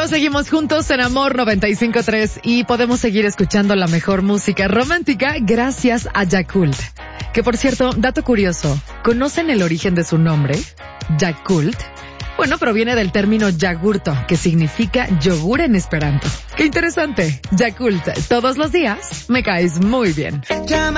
Bueno, seguimos juntos en Amor 95.3 y podemos seguir escuchando la mejor música romántica gracias a Yakult. Que por cierto, dato curioso, ¿conocen el origen de su nombre? Yakult. Bueno, proviene del término yagurto, que significa yogur en esperanto. ¡Qué interesante! Yakult, todos los días me caes muy bien.